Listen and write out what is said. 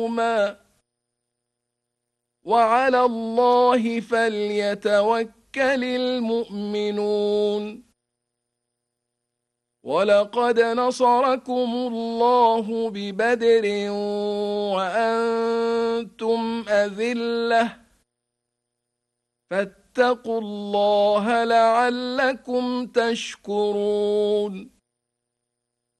وعلى الله فليتوكل المؤمنون ولقد نصركم الله ببدر وأنتم أذلة فاتقوا الله لعلكم تشكرون